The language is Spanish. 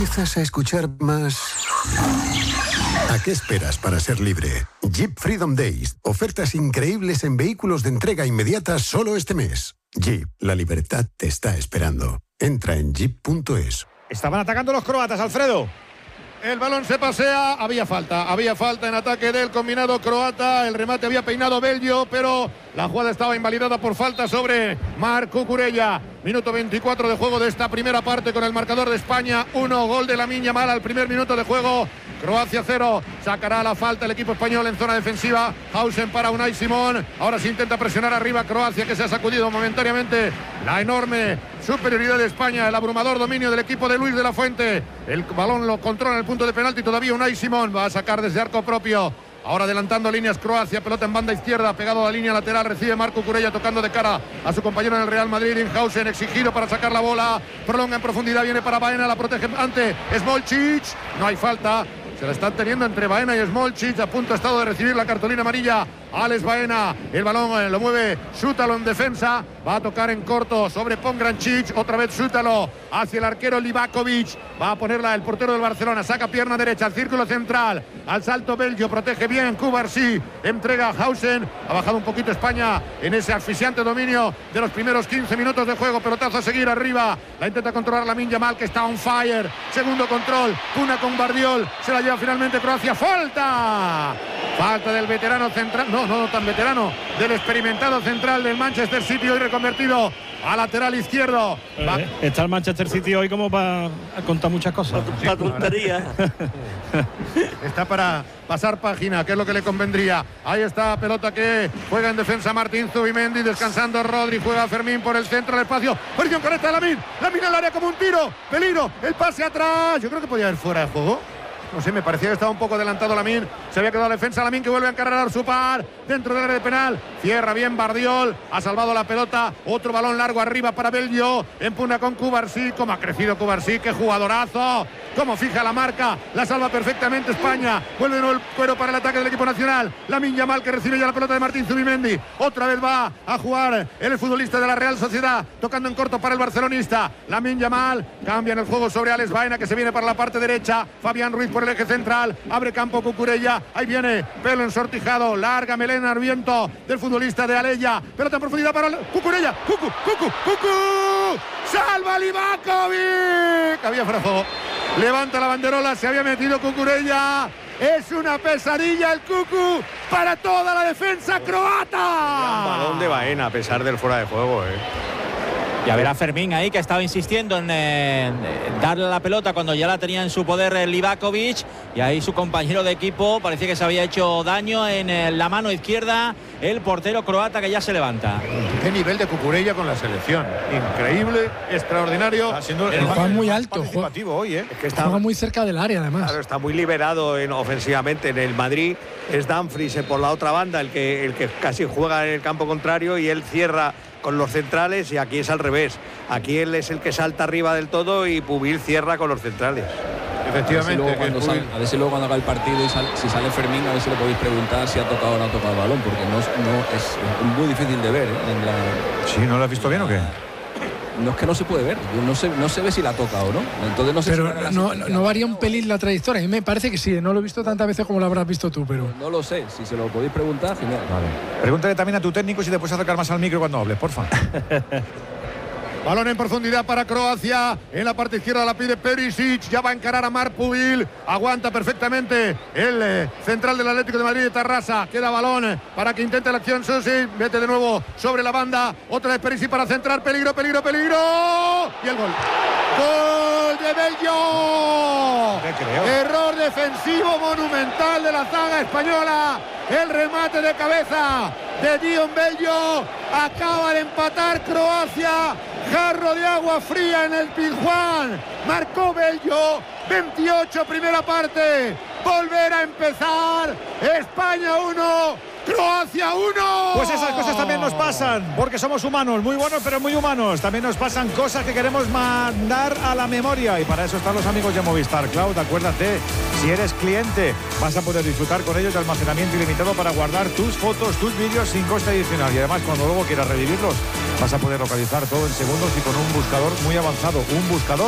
empiezas a escuchar más... ¿A qué esperas para ser libre? Jeep Freedom Days. Ofertas increíbles en vehículos de entrega inmediata solo este mes. Jeep, la libertad te está esperando. Entra en jeep.es. Estaban atacando los croatas, Alfredo. El balón se pasea, había falta en ataque del combinado croata, el remate había peinado Belgio, pero la jugada estaba invalidada por falta sobre Marc Cucurella. Minuto 24 de juego de esta primera parte con el marcador de España 1, gol de Lamine Yamal al primer minuto de juego. Croacia 0, sacará la falta el equipo español en zona defensiva. Hausen para Unai Simón. Ahora se intenta presionar arriba Croacia, que se ha sacudido momentáneamente la enorme superioridad de España, el abrumador dominio del equipo de Luis de la Fuente. El balón lo controla en el punto de penalti todavía Unai Simón. Va a sacar desde arco propio. Ahora adelantando líneas Croacia, pelota en banda izquierda, pegado a la línea lateral, recibe Marc Cucurella tocando de cara a su compañero en el Real Madrid, Inhausen, exigido para sacar la bola, prolonga en profundidad, viene para Baena, la protege ante Smolcic, no hay falta. Se la están teniendo entre Baena y Smolcic, a punto ha estado de recibir la cartulina amarilla Alex Baena. El balón lo mueve Šutalo en defensa, va a tocar en corto sobre Pongracic, otra vez Šutalo hacia el arquero Livakovic, va a ponerla el portero del Barcelona, saca pierna derecha al círculo central, al salto Belgio, protege bien Cubarsí, entrega a Hausen, ha bajado un poquito España en ese asfixiante dominio de los primeros 15 minutos de juego, pelotazo a seguir arriba, la intenta controlar Lamine Yamal, que está on fire, segundo control, Puna con Bardiol, se la lleva finalmente Croacia, falta del veterano central, no tan veterano, del experimentado central del Manchester City, hoy reconvertido a lateral izquierdo. Está el Manchester City hoy como para contar muchas cosas. La tontería. Está para pasar página, que es lo que le convendría. Ahí está, pelota que juega en defensa Martín Zubimendi, descansando Rodri, juega Fermín por el centro del espacio. Posición correcta de Lamine al área como un tiro, peligro, el pase atrás. Yo creo que podía haber fuera de juego. No sé, me parecía que estaba un poco adelantado Lamine. Se había quedado la defensa Lamine, que vuelve a encargar a Arsupar dentro del área de penal. Cierra bien Bardiol. Ha salvado la pelota. Otro balón largo arriba para Belgio. Empuna con Cubarsí. Cómo ha crecido Cubarsí. ¡Qué jugadorazo! Cómo fija la marca. La salva perfectamente España. Vuelve de nuevo el cuero para el ataque del equipo nacional. Lamine Yamal, que recibe ya la pelota de Martín Zubimendi. Otra vez va a jugar el futbolista de la Real Sociedad. Tocando en corto para el barcelonista. Lamine Yamal cambia en el juego sobre Alex Baena, que se viene para la parte derecha. Fabián Ruiz por el eje central, abre campo Cucurella, ahí viene, pelo ensortijado, larga melena al viento del futbolista de Aleya, pelota en profundidad para Cucurella, Cucu, salva Livakovic, había frazo, levanta la banderola, se había metido Cucurella, es una pesadilla el Cucu para toda la defensa croata. Un balón de Baena a pesar del fuera de juego, Y a ver a Fermín ahí, que estaba insistiendo en darle la pelota cuando ya la tenía en su poder Livakovic, y ahí su compañero de equipo parecía que se había hecho daño en la mano izquierda, el portero croata, que ya se levanta. Qué nivel de Cucurella con la selección, increíble, extraordinario. Juega muy alto, hoy, Es que está juega muy cerca del área además. Claro, está muy liberado ofensivamente. En el Madrid es Dumfries por la otra banda el que casi juega en el campo contrario, y él cierra con los centrales, y aquí es al revés. Aquí él es el que salta arriba del todo y Pubil cierra con los centrales. Efectivamente. A ver si luego cuando haga el partido y si sale Fermín, a ver si le podéis preguntar si ha tocado o no ha tocado el balón, porque no es muy difícil de ver. ¿Sí? ¿No lo has visto bien o qué? No, es que no se puede ver, no se ve si la toca o no. Entonces no sé. Pero no varía un pelín la trayectoria. A mí me parece que sí, no lo he visto tantas veces como lo habrás visto tú, pero no lo sé. Si se lo podéis preguntar, genial. Vale. Pregúntale también a tu técnico si te puedes acercar más al micro cuando hables, porfa. Balón en profundidad para Croacia. En la parte izquierda la pide Perisic. Ya va a encarar a Marc Pubil. Aguanta perfectamente el central del Atlético de Madrid de Tarrasa. Queda balón para que intente la acción Susi. Vete de nuevo sobre la banda. Otra vez Perisic para centrar. Peligro. Y el gol. ¡Gol de Belgio! Error defensivo monumental de la zaga española. El remate de cabeza de Dion Belgio. Acaba de empatar Croacia. Jarro de agua fría en el Pizjuán. Marcó Belgio. 28, primera parte. Volver a empezar. España 1. Croacia 1. Pues esas cosas también nos pasan, porque somos humanos, muy buenos pero muy humanos. También nos pasan cosas que queremos mandar a la memoria, y para eso están los amigos de Movistar Cloud. Acuérdate, si eres cliente vas a poder disfrutar con ellos de almacenamiento ilimitado para guardar tus fotos, tus vídeos sin coste adicional, y además cuando luego quieras revivirlos vas a poder localizar todo en segundos y con un buscador muy avanzado, un buscador